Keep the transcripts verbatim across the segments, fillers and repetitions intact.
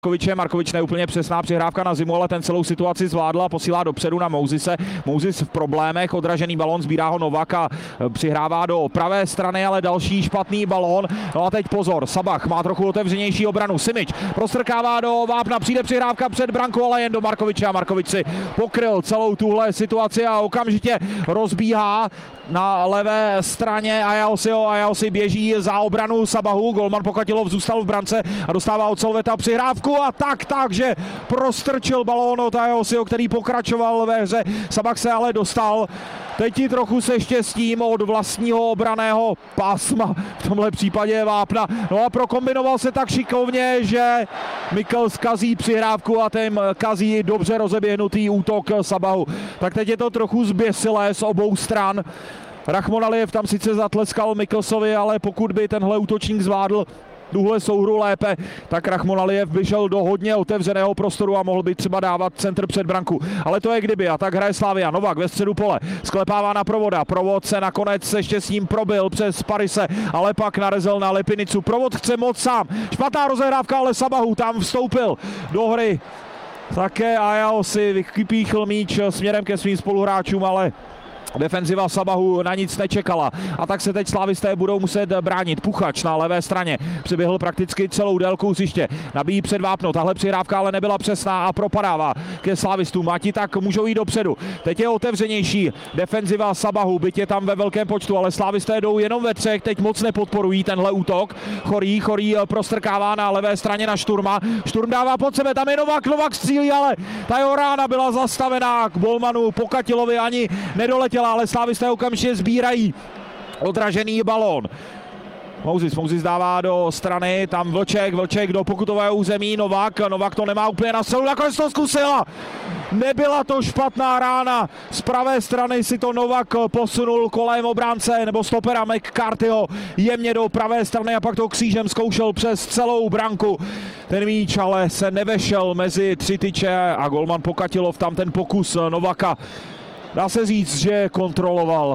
Markoviče. Markovič neúplně přesná přihrávka na Zimu, ale ten celou situaci zvládl a posílá dopředu na Mousese. Mouses v problémech, odražený balon, sbírá ho Novak a přihrává do pravé strany, ale další špatný balón. No a teď pozor, Sabach má trochu otevřenější obranu. Simič prostrkává do vápna, přijde přihrávka před brankou, ale jen do Markoviče a Markovič si pokryl celou tuhle situaci a okamžitě rozbíhá na levé straně Ajaosiho. Ajaosi běží za obranu Sabahu, golman Pokatilov zůstal v brance a dostává od Solveta přihrávku a tak, takže prostrčil balón od Ajaosiho, který pokračoval ve hře. Sabach se ale dostal teď i trochu se štěstím od vlastního obraného pásma, v tomhle případě Vápna. No a prokombinoval se tak šikovně, že Mikl zkazí přihrávku a ten kazí dobře rozeběhnutý útok Sabahu. Tak teď je to trochu zběsilé z obou stran. Rachmon Alijev tam sice zatleskal Miklsovi, ale pokud by tenhle útočník zvládl tuhle souhru lépe, tak Rachmon Alijev by šel do hodně otevřeného prostoru a mohl by třeba dávat centr před branku. Ale to je kdyby a tak hraje Slavia. Novak ve středu pole, sklepává na Provoda. Provod se nakonec se štěstím probil přes Parise, ale pak narazil na Lipinicu. Provod chce moc sám. Špatná rozehrávka, ale Sabahu tam vstoupil do hry. Také Ajaosi vypíchl míč směrem ke svým spoluhráčům, ale defenziva Sabahu na nic nečekala a tak se teď slávisté budou muset bránit. Puchač na levé straně přiběhl prakticky celou délku hřiště, nabíjí před vápno, tahle přihrávka ale nebyla přesná a propadává ke slávistům a ti tak můžou jít dopředu. Teď je otevřenější defenziva Sabahu, byť je tam ve velkém počtu, ale slávisté jdou jenom ve třech, teď moc nepodporují tenhle útok. Chorý, Chorý prostrkává na levé straně na Šturma, Šturm dává pod sebe, tam je Novak, Novak střílí, ale ta jeho rána byla zastavená k golmanu Pokatilovi, ani nedoletěl, ale slávisté okamžitě sbírají odražený balón. Mouses, Mouses dává do strany, tam Vlček, Vlček do pokutového území, Novak, Novak to nemá úplně na střelu, nakonec to zkusila. Nebyla to špatná rána, z pravé strany si to Novak posunul kolem obránce nebo stopera McCarthyho jemně do pravé strany a pak to křížem zkoušel přes celou branku. Ten míč ale se nevešel mezi tři tyče a golman Pokatilov tam ten pokus Novaka, dá se říct, že kontroloval.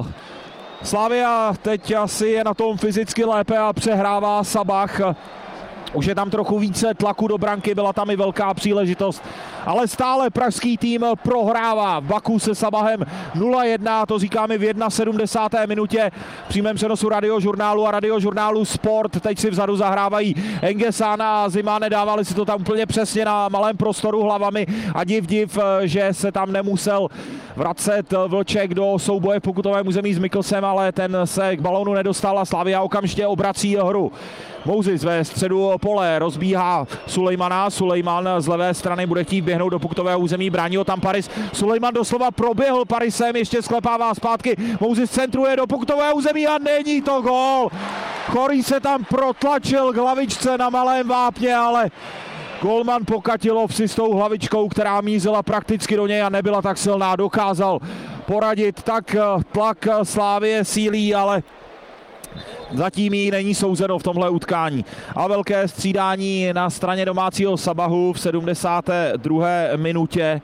Slavia teď asi je na tom fyzicky lépe a přehrává Sabach. Už je tam trochu více tlaku do branky, byla tam i velká příležitost. Ale stále pražský tým prohrává v Baku se Sabahem nula jedna, to říkáme v sedmdesáté první minutě v přímém přenosu Radiožurnálu a Radiožurnálu Sport. Teď si vzadu zahrávají Engesana a Zima, nedávali si to tam úplně přesně na malém prostoru hlavami a div div, že se tam nemusel vracet Vlček do souboje v pokutovém území s Miklsem, ale ten se k balónu nedostal a Slavia okamžitě obrací hru. Mouses ve středu pole rozbíhá Sulejmana, Sulejman z levé strany bude chtít běhnout do pokutového území, brání ho tam Paris. Sulejman doslova proběhl Parisem, ještě sklepává zpátky, Mouses centruje do pokutového území a není to gól. Chorý se tam protlačil k hlavičce na malém vápně, ale golman Pokatilov si s tou hlavičkou, která mízela prakticky do něj a nebyla tak silná, dokázal poradit, tak tlak Slavie sílí, ale zatím jí není souzeno v tomhle utkání. A velké střídání na straně domácího Sabahu v sedmdesáté druhé minutě.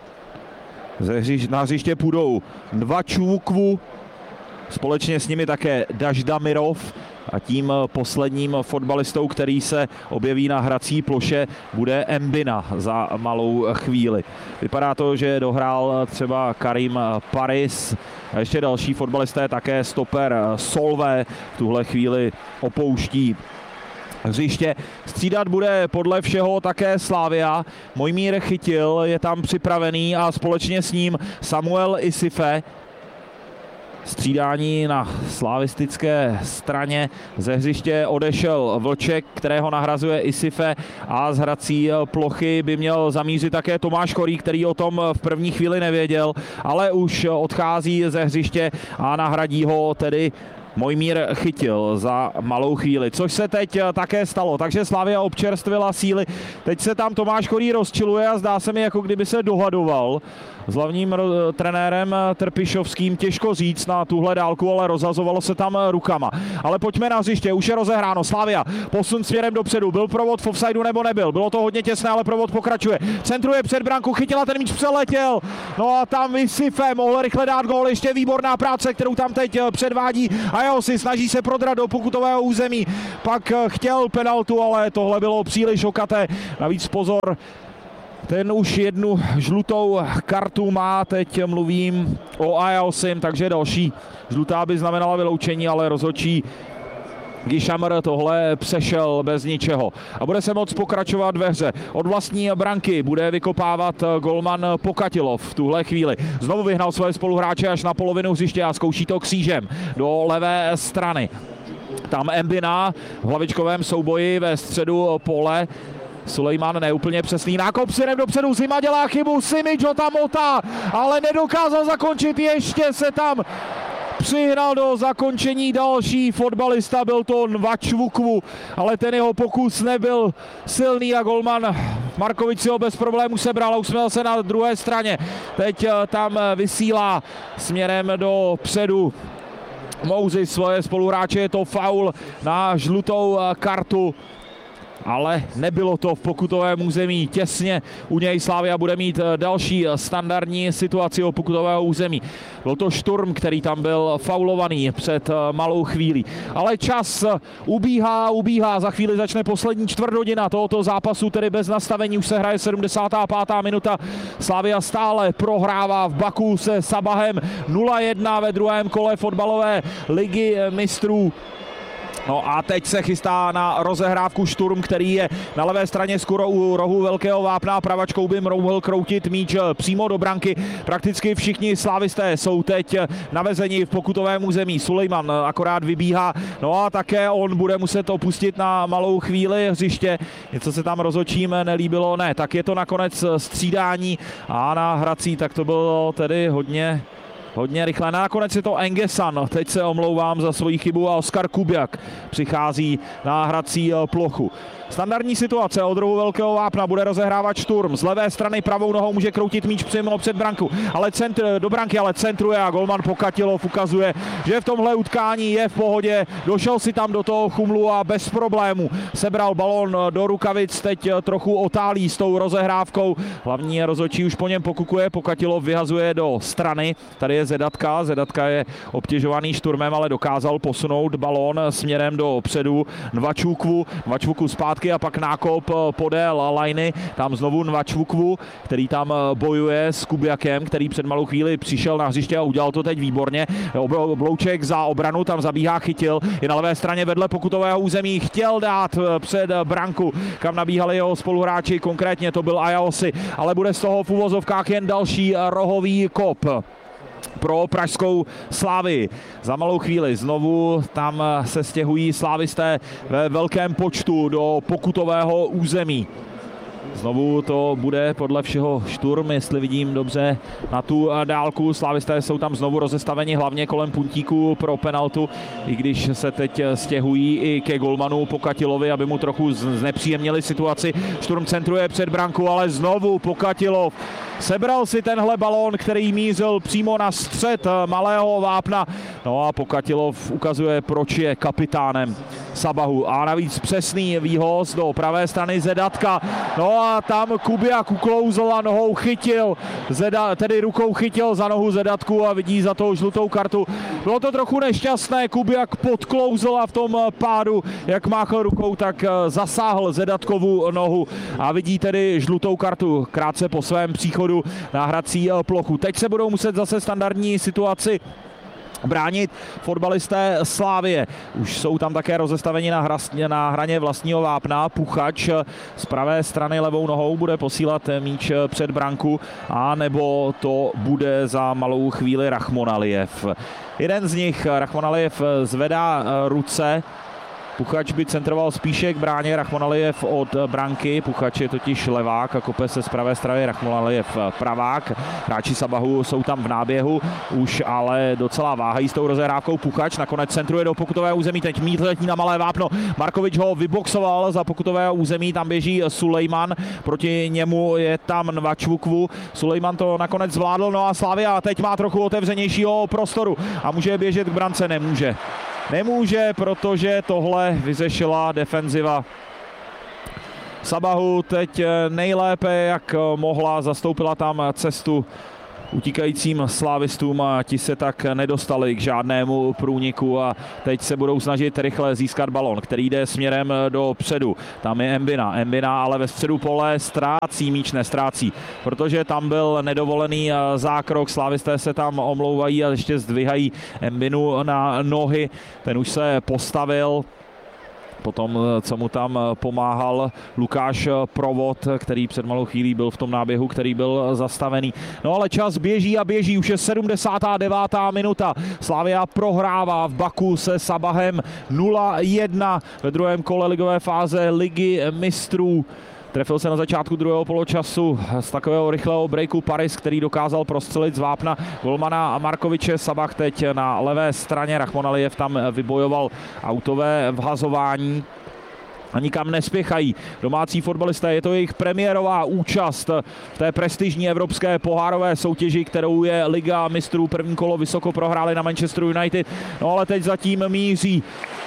Na hřiště půjdou dva Čůkvu, společně s nimi také Daždamirov a tím posledním fotbalistou, který se objeví na hrací ploše, bude Mbina za malou chvíli. Vypadá to, že dohrál třeba Karim Paris a ještě další fotbalisté, také stoper Solve v tuhle chvíli opouští hřiště. Střídat bude podle všeho také Slavia. Mojmír Chytil je tam připravený a společně s ním Samuel Isife. Střídání na slavistické straně. Ze hřiště odešel Vlček, kterého nahrazuje Isife a z hrací plochy by měl zamířit také Tomáš Chorý, který o tom v první chvíli nevěděl, ale už odchází ze hřiště a nahradí ho tedy Mojmír Chytil za malou chvíli, což se teď také stalo, takže Slavia občerstvila síly. Teď se tam Tomáš Chorý rozčiluje a zdá se mi, jako kdyby se dohadoval s hlavním trenérem Trpišovským, těžko říct na tuhle dálku, ale rozhazovalo se tam rukama. Ale pojďme na hřiště, už je rozehráno. Slavia, posun směrem dopředu, byl provod v offsideu nebo nebyl, bylo to hodně těsné, ale provod pokračuje. Centruje před branku, Chytila, ten míč přeletěl, no a tam Isife mohl rychle dát gól, ještě výborná práce, kterou tam teď předvádí a Ajaosi snaží se prodrat do pokutového území, pak chtěl penaltu, ale tohle bylo příliš okaté. Navíc pozor, ten už jednu žlutou kartu má, teď mluvím o Ajaosim, takže další žlutá by znamenala vyloučení, ale rozhodčí Gišamr tohle přešel bez ničeho a bude se moct pokračovat ve hře. Od vlastní branky bude vykopávat golman Pokatilov v tuhle chvíli. Znovu vyhnal svoje spoluhráče až na polovinu hřiště a zkouší to křížem do levé strany. Tam Mbina v hlavičkovém souboji ve středu pole. Sulejman neúplně přesný nákop směrem dopředu, Zima dělá chybu, Simic ho tam motá, ale nedokázal zakončit, ještě se tam přihnal do zakončení další fotbalista, byl to Nvačvukwu, ale ten jeho pokus nebyl silný a golman Markovič si ho bez problémů sebral a usměl se na druhé straně. Teď tam vysílá směrem do předu Mouzy svoje spoluhráče, je to faul na žlutou kartu. Ale nebylo to v pokutovém území, těsně u něj Slavia bude mít další standardní situaci o pokutového území. Byl to Šturm, který tam byl faulovaný před malou chvílí. Ale čas ubíhá, ubíhá, za chvíli začne poslední čtvrthodina tohoto zápasu, tedy bez nastavení, už se hraje sedmdesátá pátá minuta. Slavia stále prohrává v Baku se Sabahem nula jedna ve druhém kole fotbalové ligy mistrů. No a teď se chystá na rozehrávku Šturm, který je na levé straně skoro u rohu velkého vápna. Pravačkou by mohl kroutit míč přímo do branky. Prakticky všichni slávisté jsou teď navezeni v pokutovém území. Sulejman akorát vybíhá, no a také on bude muset opustit na malou chvíli hřiště. Něco se tam rozhodčím nelíbilo, ne, tak je to nakonec střídání a na hrací, tak to bylo tedy hodně Hodně rychle. Nakonec je to Engesan, teď se omlouvám za svoji chybu, a Oskar Kubiak přichází na hrací plochu. Standardní situace od rohu velkého vápna, bude rozehrávat Šturm. Z levé strany pravou nohou může kroutit míč přímo před branku, ale centr, do branky, ale centruje a golman Pokatilov ukazuje, že v tomhle utkání je v pohodě. Došel si tam do toho chumlu a bez problémů sebral balón do rukavic, teď trochu otálí s tou rozehrávkou. Hlavní rozhodčí už po něm pokukuje, Pokatilov vyhazuje do strany. Tady je Zedatka, Zedatka je obtěžovaný Šturmem, ale dokázal posunout balón směrem do předu. Nvačvukwu, Nvačvukwu zpátky a pak nákop podél lajny, tam znovu Nvačvukwu, který tam bojuje s Kubiakem, který před malou chvíli přišel na hřiště a udělal to teď výborně. Blouček za obranu, tam zabíhá, chytil, je na levé straně vedle pokutového území, chtěl dát před branku, kam nabíhali jeho spoluhráči, konkrétně to byl Ajaosi, ale bude z toho v uvozovkách jen další rohový kop pro pražskou Slavii. Za malou chvíli znovu tam se stěhují slávisté ve velkém počtu do pokutového území. Znovu to bude podle všeho Šturm, jestli vidím dobře na tu dálku. Slávisté jsou tam znovu rozestaveni hlavně kolem puntíku pro penaltu, i když se teď stěhují i ke golmanu Pokatilovi, aby mu trochu znepříjemnili situaci. Šturm centruje před branku, ale znovu Pokatilov sebral si tenhle balón, který mířil přímo na střed malého vápna. No a Pokatilov ukazuje, proč je kapitánem Sabahu. A navíc přesný výhoz do pravé strany Zedatka. No a tam Kubiak uklouzl a nohou chytil, Zeda, tedy rukou chytil za nohu Zedatku a vidí za to žlutou kartu. Bylo to trochu nešťastné, Kubiak podklouzl a v tom pádu, jak máchl rukou, tak zasáhl Zedatkovu nohu a vidí tedy žlutou kartu krátce po svém příchodu na hrací plochu. Teď se budou muset zase standardní situaci bránit fotbalisté Slávie. Už jsou tam také rozestaveni na, hra, na hraně vlastního vápna. Puchač z pravé strany levou nohou bude posílat míč před branku, a nebo to bude za malou chvíli Rachmonalijev. Jeden z nich, Rachmonalijev, zvedá ruce. Puchač by centroval spíše k bráně, Rachmonalijev od branky. Puchač je totiž levák a kope se z pravé strany, Rachmonalijev pravák. Hráči Sabahu jsou tam v náběhu, už ale docela váhají s tou rozehrávkou. Puchač nakonec centruje do pokutového území, teď mít letí na malé vápno. Markovič ho vyboxoval za pokutového území, tam běží Sulejman, proti němu je tam Nvačvukwu. Sulejman to nakonec zvládl, no a Slavia teď má trochu otevřenějšího prostoru a může běžet k brance, nemůže. Nemůže, protože tohle vyřešila defenziva Sabahu teď nejlépe, jak mohla, zastoupila tam cestu utíkajícím slávistům a ti se tak nedostali k žádnému průniku a teď se budou snažit rychle získat balon, který jde směrem dopředu. Tam je Embina, Embina ale ve středu pole ztrácí míč, nestrácí, protože tam byl nedovolený zákrok, slávisté se tam omlouvají a ještě zdvihají Embinu na nohy, ten už se postavil. Potom, co mu tam pomáhal Lukáš Provod, který před malou chvílí byl v tom náběhu, který byl zastavený. No ale čas běží a běží, už je sedmdesátá devátá minuta. Slavia prohrává v Baku se Sabahem nula jedna ve druhém kole ligové fáze Ligy mistrů. Trefil se na začátku druhého poločasu z takového rychlého breaku Paris, který dokázal prostřelit z vápna golmana Markoviče. Sabah teď na levé straně, Rachmon Alijev tam vybojoval autové vhazování. A nikam nespěchají domácí fotbalisté, je to jejich premiérová účast v té prestižní evropské pohárové soutěži, kterou je Liga mistrů. První kolo vysoko prohráli na Manchester United, no ale teď zatím míří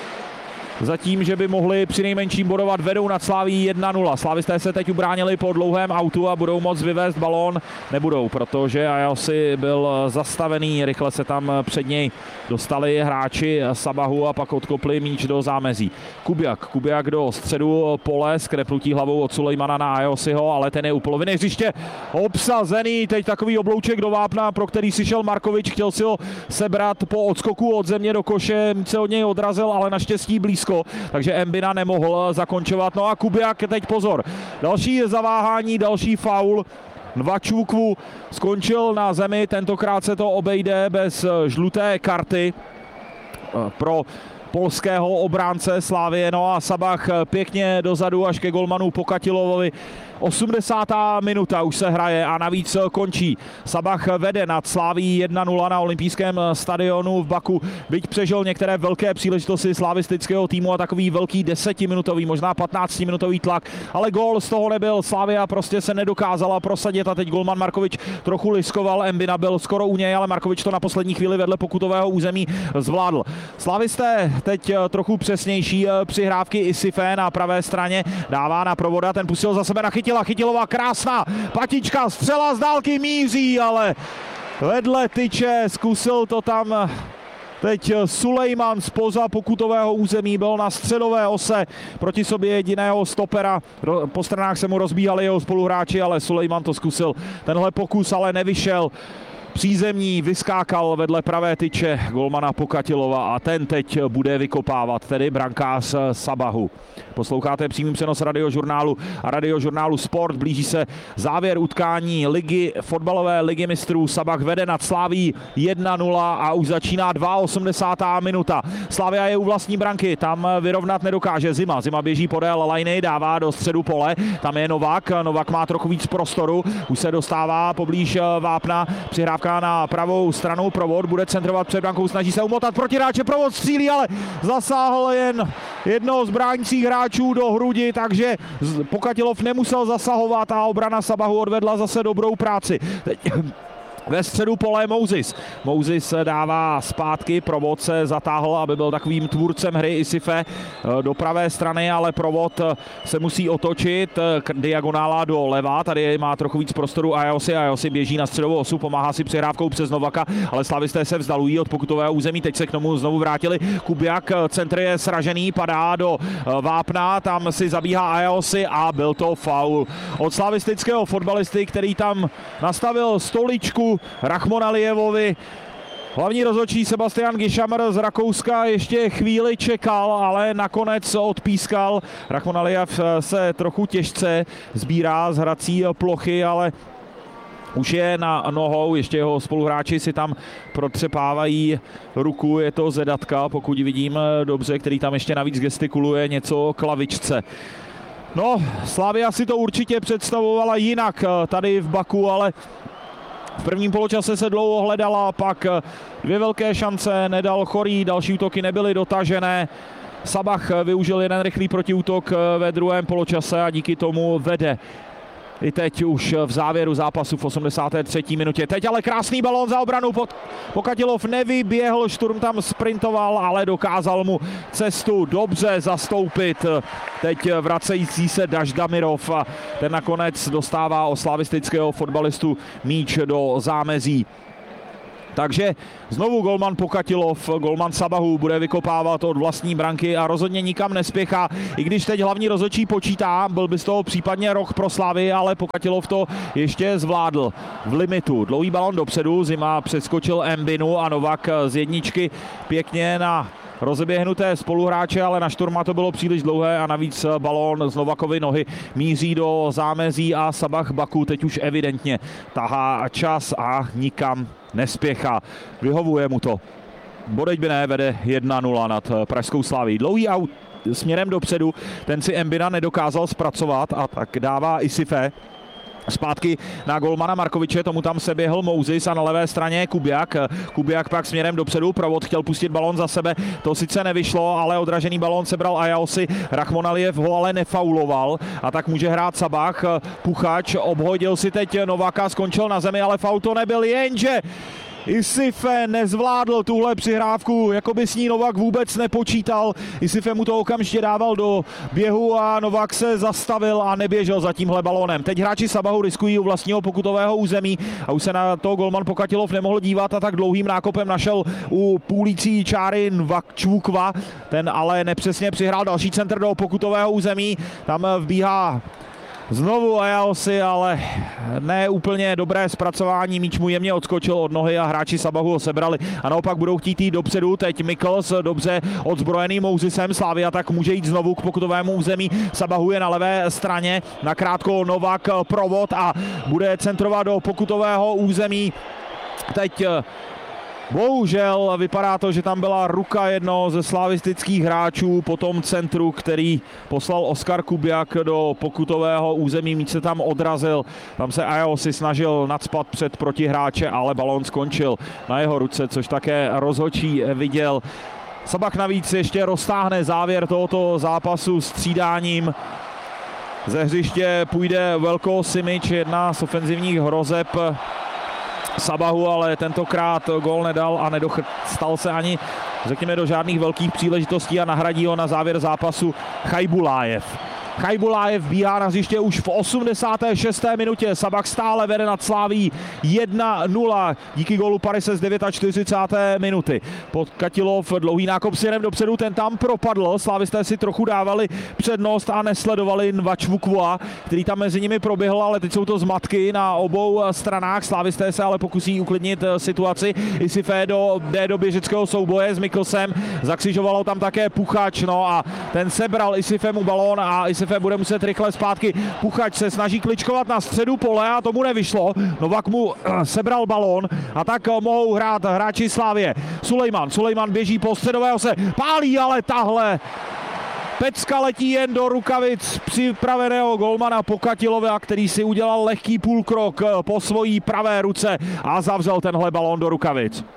Zatím, že by mohli přinejmenším bodovat, vedou nad Slavií jedna nula. Slavisté se teď ubránili po dlouhém autu a budou moct vyvést balón. Nebudou, protože Ayosi byl zastavený, rychle se tam před něj dostali hráči Sabahu a pak odkopli míč do zámezí. Kubiak, Kubiak do středu pole, skreplutí hlavou od Sulejmana na Ayosiho, ale ten je u poloviny hřiště obsazený. Teď takový oblouček do vápna, pro který si šel Markovič, chtěl si ho sebrat po odskoku od země do koše, míč se od něj odrazil, ale naštěstí blízko. Takže Embina nemohl zakončovat. No a Kubiak teď pozor. Další zaváhání, další faul. Nvačukwu skončil na zemi, tentokrát se to obejde bez žluté karty pro polského obránce Slavie. No a Sabah pěkně dozadu až ke golmanu Pokatilovovi. osmdesátá minuta už se hraje a navíc končí. Sabah vede nad Slavií jedna nula na olympijském stadionu v Baku. Byť přežil některé velké příležitosti slavistického týmu a takový velký desetiminutový, možná patnáctiminutový tlak, ale gól z toho nebyl. Slavia prostě se nedokázala prosadit a teď golman Markovič trochu liskoval. Embina byl skoro u něj, ale Markovič to na poslední chvíli vedle pokutového území zvládl. Slavisté teď trochu přesnější přihrávky. Isife na pravé straně dává na Provoda, ten pustil za sebe na Chytila. Chytilová krásná patička, střela z dálky míří, ale vedle tyče, zkusil to tam teď Sulejman zpoza pokutového území, byl na středové ose proti sobě jediného stopera. Po stranách se mu rozbíhali jeho spoluhráči, ale Sulejman to zkusil. Tenhle pokus ale nevyšel. Přízemní vyskákal vedle pravé tyče golmana Pokatilova a ten teď bude vykopávat, tedy brankář Sabahu. Posloucháte přímý přenos radiožurnálu a radiožurnálu Sport. Blíží se závěr utkání ligy, fotbalové ligy mistrů. Sabah vede nad Slavií jedna nula a už začíná osmdesátá druhá minuta. Slavia je u vlastní branky, tam vyrovnat nedokáže Zima. Zima běží podél lajny, dává do středu pole, tam je Novak. Novak má trochu víc prostoru, už se dostává poblíž vápna, přihrávka na pravou stranu, Provod bude centrovat před brankou, snaží se umotat protiráče, Provod střílí, ale zasáhl jen jednoho z bránících hráčů do hrudi, takže Pokatilov nemusel zasahovat a obrana Sabahu odvedla zase dobrou práci. Teď ve středu pole Moses. Moses dává zpátky, Provod se zatáhl, aby byl takovým tvůrcem hry Isife do pravé strany, ale Provod se musí otočit, diagonála do leva, tady má trochu víc prostoru Ayosi, Ayosi běží na středovou osu, pomáhá si přihrávkou přes Novaka, ale slavisté se vzdalují od pokutového území, teď se k tomu znovu vrátili. Kubiak, centr je sražený, padá do vápna, tam si zabíhá Ayosi a byl to faul od slavistického fotbalisty, který tam nastavil stoličku Rachmon Alijevovi. Hlavní rozhodčí Sebastian Gišamr z Rakouska ještě chvíli čekal, ale nakonec odpískal. Rachmon Alijev se trochu těžce sbírá z hrací plochy, ale už je na nohou, ještě jeho spoluhráči si tam protřepávají ruku, je to Zedatka, pokud vidím dobře, který tam ještě navíc gestikuluje něco klavičce. No, Slavia si to určitě představovala jinak tady v Baku, ale v prvním poločase se dlouho hledala, pak dvě velké šance nedal Chorý, další útoky nebyly dotažené. Sabah využil jeden rychlý protiútok ve druhém poločase a díky tomu vede i teď už v závěru zápasu v osmdesáté třetí minutě. Teď ale krásný balón za obranu, Pokatilov nevyběhl, Šturm tam sprintoval, ale dokázal mu cestu dobře zastoupit. Teď vracející se Daždamirov a ten nakonec dostává od slavistického fotbalistu míč do zámezí. Takže znovu golman Pokatilov, golman Sabahu bude vykopávat od vlastní branky a rozhodně nikam nespěchá. I když teď hlavní rozhodčí počítá, byl by z toho případně roh pro Slavii, ale Pokatilov to ještě zvládl v limitu. Dlouhý balon dopředu, Zima přeskočil Mbinu a Novak z jedničky pěkně na rozeběhnuté spoluhráče, ale na Šturma to bylo příliš dlouhé a navíc balón z Novakovy nohy míří do zámezí a Sabah Baku teď už evidentně tahá čas a nikam nespěchá. Vyhovuje mu to. Bodejbine vede jedna nula nad pražskou Slavií. Dlouhý aut směrem dopředu, ten si Mbina nedokázal zpracovat a tak dává Isife zpátky na golmana Markoviče, tomu tam se běhl Mousis a na levé straně Kubiak. Kubiak pak směrem dopředu, Provod chtěl pustit balón za sebe, to sice nevyšlo, ale odražený balón sebral Ajaosi, Rachmonaliev ho ale nefauloval a tak může hrát Sabah. Puchač obhodil si teď Novaka, skončil na zemi, ale faul to nebyl, jenže Isife nezvládl tuhle přihrávku, jako by s ní Novak vůbec nepočítal. Isife mu to okamžitě dával do běhu a Novak se zastavil a neběžel za tímhle balónem. Teď hráči Sabahu riskují u vlastního pokutového území a už se na to golman Pokatilov nemohl dívat a tak dlouhým nákopem našel u půlící čáry Nvakčvukva. Ten ale nepřesně přihrál další centr do pokutového území. Tam vbíhá znovu Ajaosi, ale ne úplně dobré zpracování, míč mu jemně odskočil od nohy a hráči Sabahu ho sebrali a naopak budou chtít jít dopředu. Teď Mikkels dobře odzbrojený Mousisem, Slavia tak může jít znovu k pokutovému území. Sabahu je na levé straně, nakrátko Novak, Provod a bude centrovat do pokutového území. Teď bohužel vypadá to, že tam byla ruka jednoho ze slavistických hráčů po tom centru, který poslal Oskar Kubiak do pokutového území. Míč se tam odrazil, tam se Ajaosi snažil nacpat před protihráče, ale balón skončil na jeho ruce, což také rozhodčí viděl. Sabah navíc ještě roztáhne závěr tohoto zápasu střídáním. Ze hřiště půjde Velko Simic, jedna z ofenzivních hrozeb Sabahu, ale tentokrát gól nedal a nedostal se ani, řekněme, do žádných velkých příležitostí a nahradí ho na závěr zápasu Chajbulájev. Chajbulájev bíhá na hřiště už v osmdesáté šesté minutě. Sabah stále vede nad Slavií jedna nula díky gólu Parise z čtyřicáté deváté minuty. Pokatilov dlouhý nákop směrem dopředu, ten tam propadl. Slavisté si trochu dávali přednost a nesledovali Nvačvukva, který tam mezi nimi proběhl, ale teď jsou to zmatky na obou stranách. Slavisté se ale pokusí uklidnit situaci. Isife do, jde do běžeckého souboje s Mikkelsem. Zakřižovalo tam také Puchač, no a ten sebral Isifemu balón a Isife bude muset rychle zpátky. Puchač se snaží kličkovat na středu pole a tomu nevyšlo. Novak mu sebral balón a tak mohou hrát hráči Slavie. Sulejman, Sulejman běží po středového, se pálí, ale tahle pecka letí jen do rukavic připraveného golmana Pokatilova, který si udělal lehký půlkrok po svojí pravé ruce a zavřel tenhle balón do rukavic.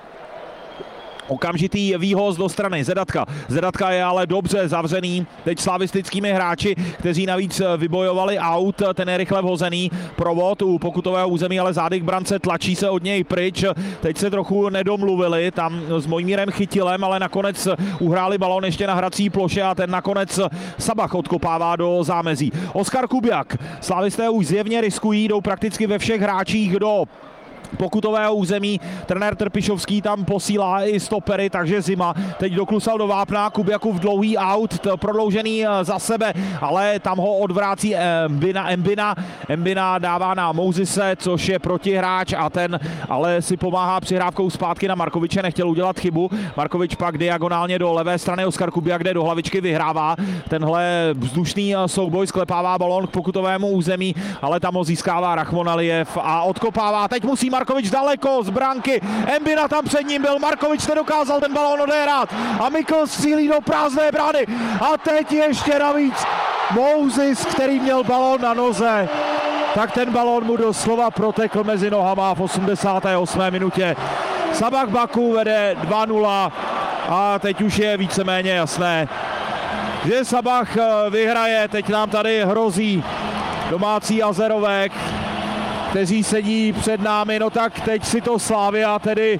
Okamžitý výhoz do strany Zedatka. Zedatka je ale dobře zavřený teď slavistickými hráči, kteří navíc vybojovali aut. Ten je rychle vhozený. Provod u pokutového území, ale zády k brance, tlačí se od něj pryč. Teď se trochu nedomluvili tam s Mojmírem Chytilem, ale nakonec uhráli balón ještě na hrací ploše a ten nakonec Sabah odkopává do zámezí. Oskar Kubiak. Slavisté už zjevně riskují, jdou prakticky ve všech hráčích do pokutového území. Trenér Trpišovský tam posílá i stopery, takže Zima teď doklusal do vápna. Kubiakův dlouhý aut, prodloužený za sebe, ale tam ho odvrácí Mbina. Mbina, Mbina dává na Mousise, což je protihráč a ten ale si pomáhá přihrávkou zpátky na Markoviče, nechtěl udělat chybu. Markovič pak diagonálně do levé strany, Oskar Kubiak jde do hlavičky, vyhrává tenhle vzdušný souboj, sklepává balón k pokutovému území, ale tam ho získává Rachmonaliev a odkopává. Teď musí Markovič daleko z branky, Mbina tam před ním byl, Markovič nedokázal ten balón odehrát a Mikkels střílí do prázdné brány a teď ještě navíc Mousis, který měl balón na noze, tak ten balón mu doslova protekl mezi nohama v osmdesáté osmé minutě. Sabah Baku vede dva nula a teď už je víceméně jasné, že Sabah vyhraje. Teď nám tady hrozí domácí Azerovek, kteří sedí před námi. No tak teď si to Slavia tedy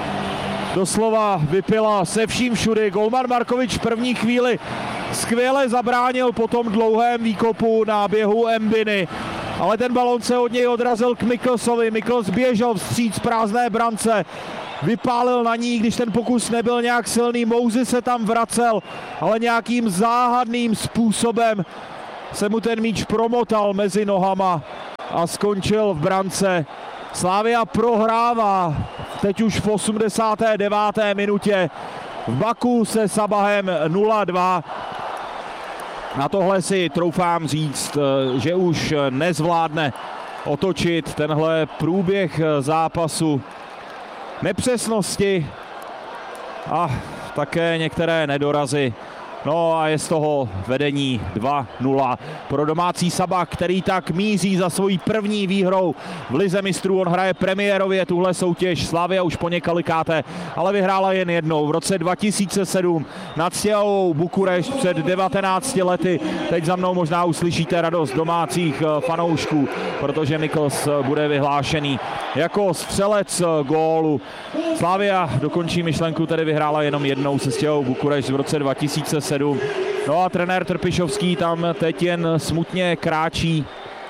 doslova vypila se vším všudy. Golman Markovič v první chvíli skvěle zabránil po tom dlouhém výkopu náběhu Mbiny, ale ten balón se od něj odrazil k Mikkelsovi. Mikkels běžel vstříc prázdné brance, vypálil na ní, když ten pokus nebyl nějak silný. Moses se tam vracel, ale nějakým záhadným způsobem se mu ten míč promotal mezi nohama a skončil v brance. Slavia prohrává teď už v osmdesáté deváté minutě v Baku se Sabahem nula dva. Na tohle si troufám říct, že už nezvládne otočit tenhle průběh zápasu. Nepřesnosti a také některé nedorazy. No a je z toho vedení dva nula pro domácí Sabah, který tak míří za svojí první výhrou v Lize mistrů. On hraje premiérově tuhle soutěž, Slavia už po několikáté, ale vyhrála jen jednou v roce dva tisíce sedm nad Steaua Bukurešť před devatenácti lety. Teď za mnou možná uslyšíte radost domácích fanoušků, protože Mikkels bude vyhlášený jako střelec gólu. Slavia dokončí myšlenku, tedy vyhrála jenom jednou se Steaua Bukurešť v roce dva tisíce sedm. No a trenér Trpišovský tam teď jen smutně kráčí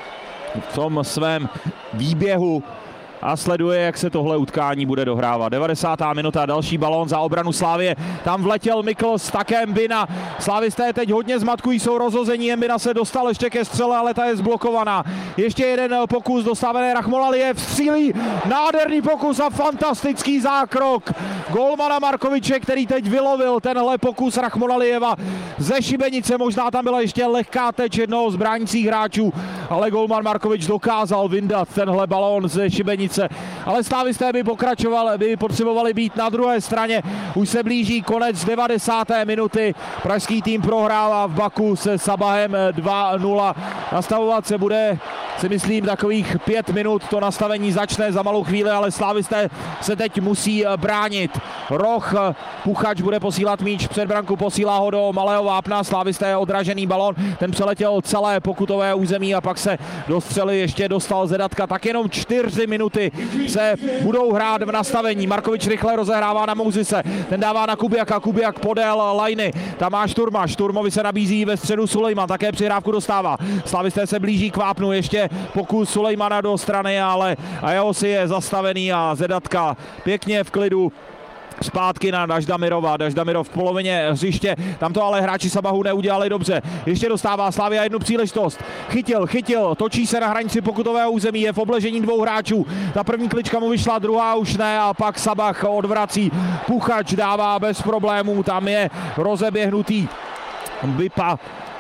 v tom svém výběhu a sleduje, jak se tohle utkání bude dohrávat. devadesátá minuta, další balón za obranu Slavie. Tam vletěl Mikkels, také Mbina. Slavisté teď hodně zmatkují, jsou rozhození. Mbina se dostal ještě ke střele, ale ta je zblokovaná. Ještě jeden pokus, dostávený Rachmolalijev střílí. Nádherný pokus a fantastický zákrok golmana Markoviče, který teď vylovil tenhle pokus Rachmolalijeva ze šibenice. Možná tam byla ještě lehká teč jednoho z bránících hráčů, ale golman Markovič dokázal vyndat tenhle balón ze šibenice. Ale slavisté by pokračovali, by potřebovali být na druhé straně. Už se blíží konec devadesáté minuty. Pražský tým prohrává v Baku se Sabahem dva nula. Nastavovat se bude, si myslím, takových pět minut. To nastavení začne za malou chvíli, ale slavisté se teď musí bránit. Roch, Puchač bude posílat míč před branku, posílá ho do malého vápna. Slavisté odražený balon, ten přeletěl celé pokutové území a pak se do střely ještě dostal Zedatka. Tak jenom čtyři minuty se budou hrát v nastavení. Markovič rychle rozehrává na Mousese, ten dává na Kubiaka, Kubiak podél lajny, tam má Šturma, Šturmovi se nabízí ve středu Sulejman, také přihrávku dostává. Slavisté se blíží k vápnu, ještě pokus Sulejmana do strany, ale Ajosi je zastavený a Zedatka pěkně v klidu zpátky na Daždamirova. Daždamirov v polovině hřiště, tam to ale hráči Sabahu neudělali dobře. Ještě dostává Slavia jednu příležitost. Chytil, chytil, točí se na hranici pokutového území, je v obležení dvou hráčů. Ta první klička mu vyšla, druhá už ne a pak Sabah odvrací. Puchač dává bez problémů, tam je rozeběhnutý Bipa.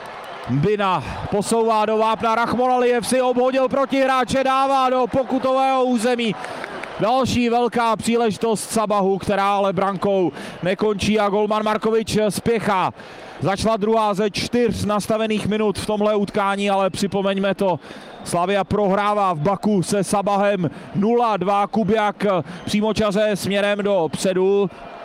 Mbina posouvá do vápna, Rachmolalijev si obhodil protihráče, dává do pokutového území. Další velká příležitost Sabahu, která ale brankou nekončí a golman Markovič spěchá. Začala druhá ze čtyř nastavených minut v tomhle utkání, ale připomeňme to, Slavia prohrává v Baku se Sabahem nula dva. Kubiak přímočaře směrem do předu.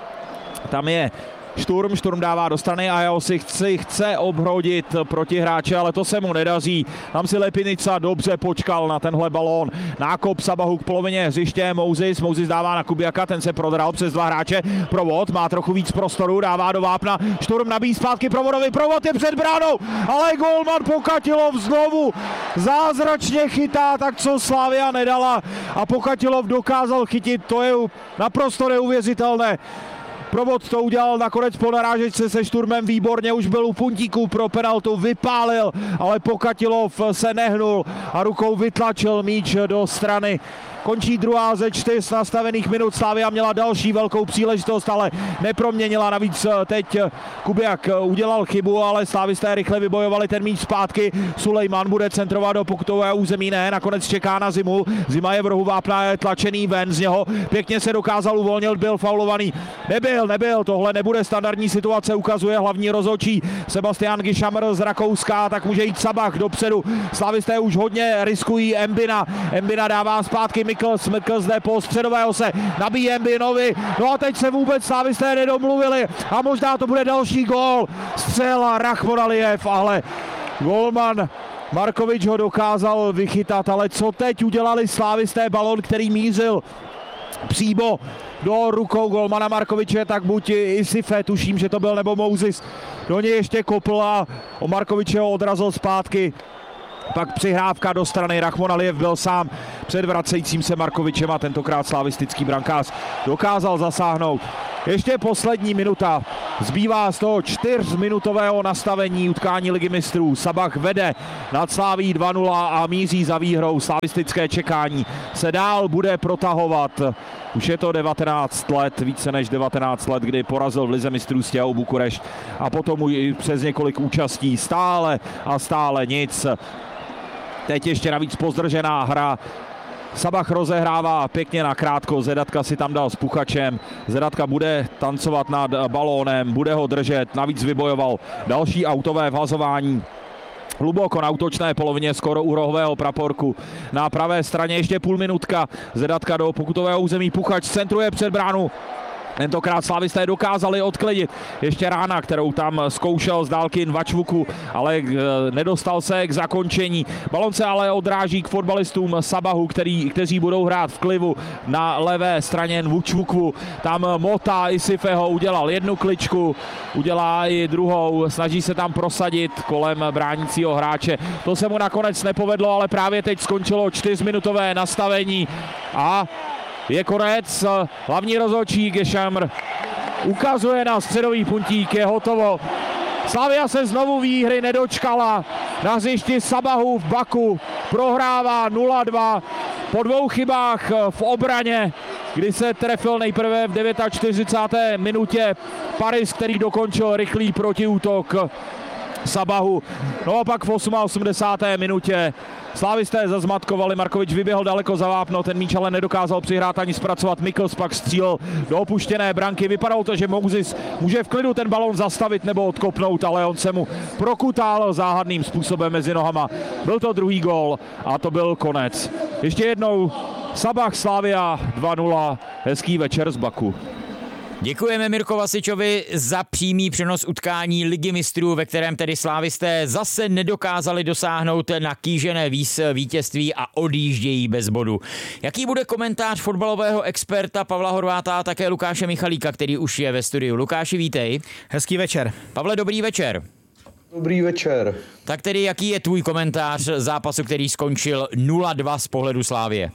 Tam je Šturm, Šturm dává do strany a Ajo si chce, chce obhodit protihráče, ale to se mu nedaří. Tam si Lepinica dobře počkal na tenhle balón. Nákop Sabahu k polovině hřiště, Moses, Moses dává na Kubiaka, ten se prodral přes dva hráče. Provod má trochu víc prostoru, dává do vápna. Šturm nabíjí zpátky Provodovi, Provod je před bránou, ale golman Pokatilov znovu zázračně chytá, tak co Slavia nedala a Pokatilov dokázal chytit, to je naprosto neuvěřitelné. Provod to udělal nakonec po narážečce se Šturmem výborně, už byl u puntíku pro penaltu, vypálil, ale Pokatilov se nehnul a rukou vytlačil míč do strany. Končí druhá ze čtyř nastavených minut. Slavia měla další velkou příležitost, ale neproměnila. Navíc teď Kubiak udělal chybu, ale slavisté rychle vybojovali ten míč zpátky. Sulejman bude centrovat do pokutového území, ne, nakonec čeká na Zimu. Zima je v rohu vápna, je tlačený ven z něho. Pěkně se dokázal uvolnit, byl faulovaný. Nebyl, nebyl, tohle nebude standardní situace, ukazuje hlavní rozhodčí Sebastian Gišamr z Rakouska, tak může jít Sabah dopředu. Slavisté už hodně riskují Mbina. Mbina dává zpátky Mikkels, Mikkels jde po středového se nabíje Mbinovi, no a teď se vůbec slavisté nedomluvili a možná to bude další gól. Střela Rachmolalijev, ale golman Markovič ho dokázal vychytat, ale co teď udělali slávisté? Balón, který mířil přímo do rukou golmana Markoviče, tak buď Isife, tuším, že to byl, nebo Mousis, do něj ještě kopl a o Markoviče ho odrazil zpátky. Pak přihrávka do strany, Rachmon Alijev byl sám před vracejícím se Markovičem a tentokrát slavistický brankář dokázal zasáhnout. Ještě poslední minuta, zbývá z toho čtyřminutového nastavení utkání Ligy mistrů. Sabah vede nad Slavií dva nula a míří za výhrou. Slavistické čekání se dál bude protahovat. Už je to devatenáct let, více než devatenáct let, kdy porazil v Lize mistrů Steaua Bukurešť a potom i přes několik účastí stále a stále nic. Teď ještě navíc pozdržená hra. Sabah rozehrává pěkně nakrátko, Zedatka si tam dal s Puchačem, Zedatka bude tancovat nad balónem, bude ho držet, navíc vybojoval další autové vhazování. Hluboko na útočné polovině, skoro u rohového praporku. Na pravé straně ještě půl minutka, Zedatka do pokutového území, Puchač centruje před bránu. Tentokrát slavisté dokázali odklidit ještě rána, kterou tam zkoušel z dálky Nvačvuku, ale nedostal se k zakončení. Balon se ale odráží k fotbalistům Sabahu, který, kteří budou hrát v klivu na levé straně Nvačvuku. Tam Mota Isifeho udělal jednu kličku, udělá i druhou, snaží se tam prosadit kolem bránícího hráče. To se mu nakonec nepovedlo, ale právě teď skončilo čtyřminutové nastavení a je konec. Hlavní rozhodčí Gešamr ukazuje na středový puntík, je hotovo. Slavia se znovu výhry nedočkala. Na hřišti Sabahu v Baku prohrává nula dva po dvou chybách v obraně, kdy se trefil nejprve v čtyřicáté deváté minutě Paris, který dokončil rychlý protiútok Sabahu. No a pak v osmdesáté osmé minutě slávisté zazmatkovali, Markovič vyběhl daleko za vápno, ten míč ale nedokázal přihrát ani zpracovat. Mikkels pak střílel do opuštěné branky. Vypadalo to, že Mousis může v klidu ten balón zastavit nebo odkopnout, ale on se mu prokutal záhadným způsobem mezi nohama. Byl to druhý gól a to byl konec. Ještě jednou Sabah Slavia dva nula, hezký večer z Baku. Děkujeme Mirko Vasičovi za přímý přenos utkání Ligy mistrů, ve kterém tedy slávisté zase nedokázali dosáhnout na kýžené vítězství a odjíždějí bez bodu. Jaký bude komentář fotbalového experta Pavla Horváta a také Lukáše Michalíka, který už je ve studiu? Lukáši, vítej. Hezký večer. Pavle, dobrý večer. Dobrý večer. Tak tedy jaký je tvůj komentář zápasu, který skončil nula dva z pohledu Slávie?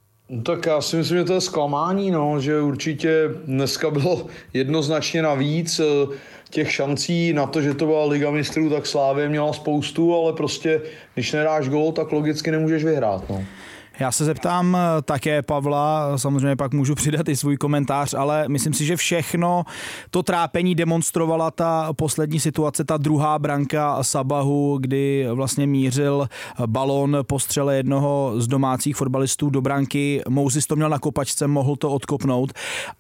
Tak já si myslím, že to je zklamání, no, že určitě dneska bylo jednoznačně navíc těch šancí na to, že to byla Liga mistrů, tak Slávie měla spoustu, ale prostě když nedáš gól, tak logicky nemůžeš vyhrát, no. Já se zeptám také Pavla, samozřejmě pak můžu přidat i svůj komentář, ale myslím si, že všechno to trápení demonstrovala ta poslední situace, ta druhá branka Sabahu, kdy vlastně mířil balón po střele jednoho z domácích fotbalistů do branky. Mousis to měl na kopačce, mohl to odkopnout,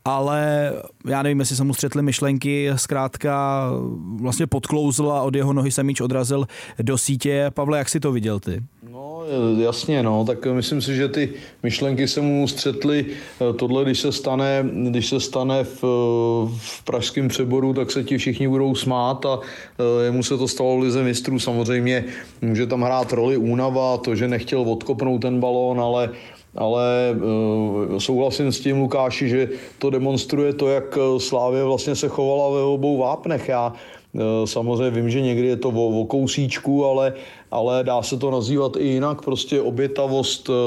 ale já nevím, jestli se mu střetly myšlenky, zkrátka vlastně podklouzl a od jeho nohy se míč odrazil do sítě. Pavle, jak si to viděl ty? No jasně, no, tak myslím si, že ty myšlenky se mu střetly. Tohle, když se stane, když se stane v, v pražském Přeboru, tak se ti všichni budou smát a jemu se to stalo v Lize mistrů. Samozřejmě může tam hrát roli únava, to, že nechtěl odkopnout ten balón, ale ale uh, souhlasím s tím, Lukáši, že to demonstruje to, jak Slavia vlastně se chovala ve obou vápnech. Já uh, samozřejmě vím, že někdy je to o, o kousíčku, ale, ale dá se to nazývat i jinak. Prostě obětavost, uh,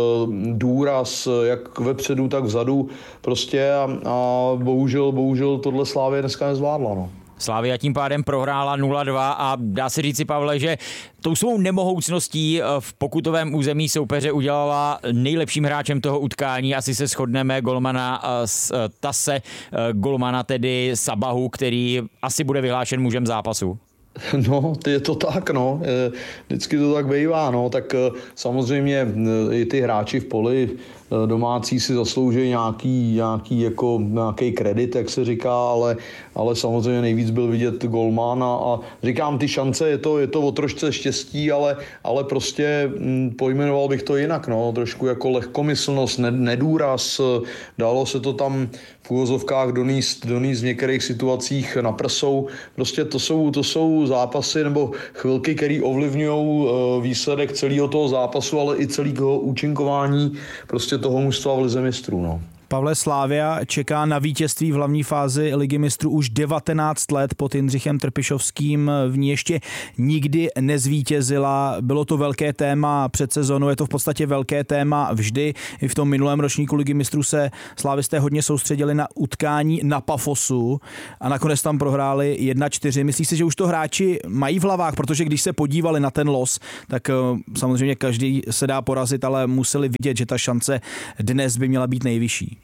důraz, jak vepředu, tak vzadu. Prostě a, a bohužel, bohužel tohle Slavia dneska nezvládla, no. Slavia tím pádem prohrála nula dva a dá se říci, Pavle, že tou svou nemohoucností v pokutovém území soupeře udělala nejlepším hráčem toho utkání. Asi se shodneme golmana z Tase, golmana tedy Sabahu, který asi bude vyhlášen mužem zápasu. No, je to tak, no. Vždycky to tak bývá, no. Tak samozřejmě i ty hráči v poli domácí si zaslouží nějaký, nějaký, jako, nějaký kredit, jak se říká, ale, ale samozřejmě nejvíc byl vidět golman a, a říkám, ty šance, je to, je to o trošce štěstí, ale, ale prostě hm, pojmenoval bych to jinak, no, trošku jako lehkomyslnost, nedůraz, dalo se to tam v úvozovkách doníst, doníst v některých situacích na prsou. Prostě to jsou, to jsou zápasy nebo chvilky, které ovlivňují výsledek celého toho zápasu, ale i celého účinkování prostě toho mužstva v lize mistrů. No. Pavle, Slavia čeká na vítězství v hlavní fázi Ligy mistrů už devatenáct let pod Jindřichem Trpišovským. V ní ještě nikdy nezvítězila. Bylo to velké téma před sezónou, je to v podstatě velké téma vždy. I v tom minulém ročníku Ligy mistrů se slávisté hodně soustředili na utkání na Pafosu a nakonec tam prohráli jedna čtyři. Myslíš si, že už to hráči mají v hlavách, protože když se podívali na ten los, tak samozřejmě každý se dá porazit, ale museli vidět, že ta šance dnes by měla být nejvyšší.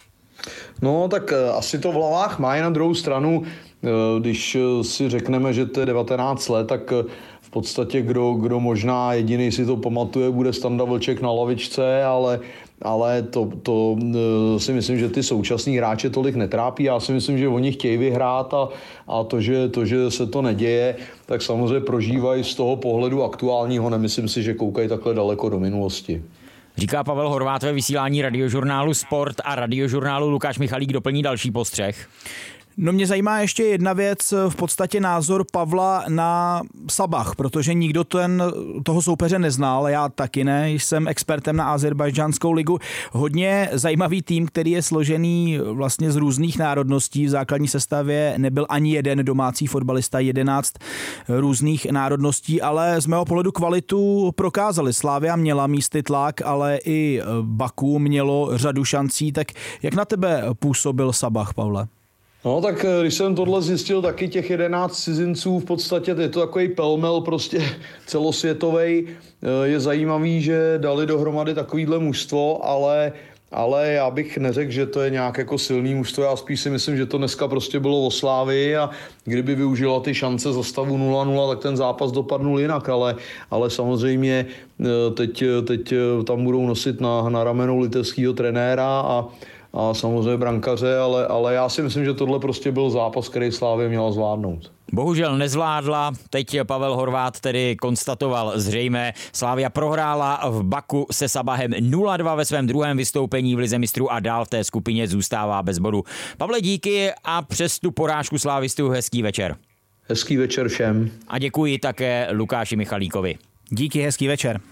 No, tak asi to v hlavách mají. Na druhou stranu, když si řekneme, že to je devatenáct let, tak v podstatě kdo, kdo možná jediný si to pamatuje, bude Standa Vlček na lavičce, ale, ale to, to si myslím, že ty současní hráče tolik netrápí. Já si myslím, že oni chtějí vyhrát a, a to, že, to, že se to neděje, tak samozřejmě prožívají z toho pohledu aktuálního. Nemyslím si, že koukají takhle daleko do minulosti. Říká Pavel Horváth ve vysílání Radiožurnálu Sport a Radiožurnálu. Lukáš Michalík doplní další postřeh. No, mě zajímá ještě jedna věc, v podstatě názor Pavla na Sabah, protože nikdo ten, toho soupeře neznal, já taky ne, jsem expertem na Azerbajdžánskou ligu. Hodně zajímavý tým, který je složený vlastně z různých národností, v základní sestavě nebyl ani jeden domácí fotbalista, jedenáct různých národností, ale z mého pohledu kvalitu prokázali. Slavia měla místy tlak, ale i Baku mělo řadu šancí, tak jak na tebe působil Sabah, Pavle? No tak když jsem tohle zjistil, taky těch jedenáct cizinců v podstatě, je to takový pelmel prostě celosvětovej. Je zajímavý, že dali dohromady takovýhle mužstvo, ale, ale já bych neřekl, že to je nějak jako silný mužstvo. Já spíš si myslím, že to dneska prostě bylo o Slávii a kdyby využila ty šance za stavu nula nula, tak ten zápas dopadnul jinak, ale, ale samozřejmě teď, teď tam budou nosit na, na ramenou litevského trenéra a a samozřejmě brankaře, ale, ale já si myslím, že tohle prostě byl zápas, který Slavia měla zvládnout. Bohužel nezvládla, teď Pavel Horváth tedy konstatoval zřejmě. Slavia prohrála v Baku se Sabahem nula dva ve svém druhém vystoupení v lize mistrů a dál v té skupině zůstává bez bodu. Pavle, díky a přes tu porážku slávistů hezký večer. Hezký večer všem. A děkuji také Lukáši Michalíkovi. Díky, hezký večer.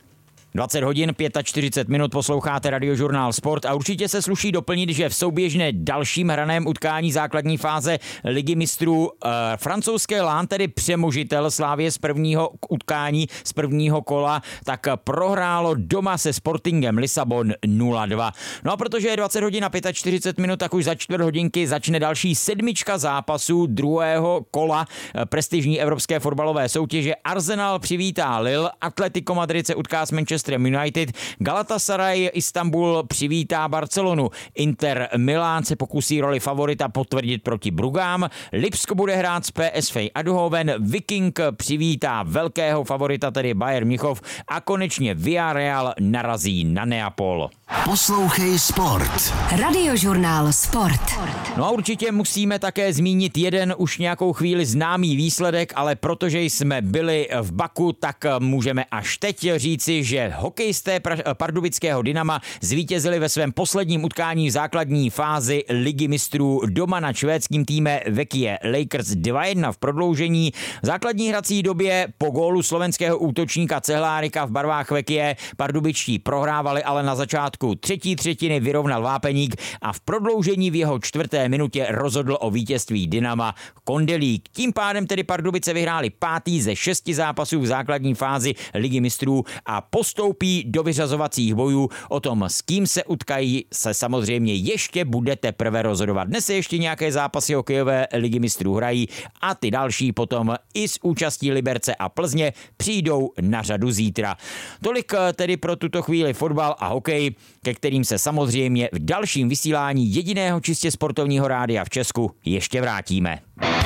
dvacet hodin čtyřicet pět minut posloucháte Radiožurnál Sport a určitě se sluší doplnit, že v souběžné dalším hraném utkání základní fáze Ligy mistrů e, francouzské Lán, tedy přemožitel Slavie z prvního utkání, z prvního kola, tak prohrálo doma se Sportingem Lisabon nula dva. No a protože je dvacet hodin a čtyřicet pět minut, tak už za čtvrt hodinky začne další sedmička zápasů druhého kola prestižní evropské fotbalové soutěže. Arsenal přivítá Lille, Atletico Madrid se utká s Manchester United, Galatasaray Istanbul přivítá Barcelonu, Inter Milán se pokusí roli favorita potvrdit proti Brugám, Lipsko bude hrát s P S V Eindhoven, Viking přivítá velkého favorita, tedy Bayern Mnichov, a konečně Villarreal narazí na Neapol. Poslouchej Sport. Radiožurnál Sport. No a určitě musíme také zmínit jeden už nějakou chvíli známý výsledek, ale protože jsme byli v Baku, tak můžeme až teď říci, že hokejisté pardubického Dynama zvítězili ve svém posledním utkání v základní fázi Ligy mistrů doma nad švédským týmem Vekie Lakers dva jedna v prodloužení. V základní hrací době po gólu slovenského útočníka Cehlárika v barvách Vekie pardubičtí prohrávali, ale na začátku třetí třetiny vyrovnal Vápeník a v prodloužení v jeho čtvrté minutě rozhodl o vítězství Dynama Kondelík. Tím pádem tedy Pardubice vyhráli pátý ze šesti zápasů v základní fázi Ligy mistrů a postoupí do vyřazovacích bojů. O tom, s kým se utkají, se samozřejmě ještě bude teprve rozhodovat. Dnes se ještě nějaké zápasy hokejové Ligy mistrů hrají a ty další potom i s účastí Liberce a Plzně přijdou na řadu zítra. Tolik tedy pro tuto chvíli fotbal a hokej, ke kterým se samozřejmě v dalším vysílání jediného čistě sportovního rádia v Česku ještě vrátíme.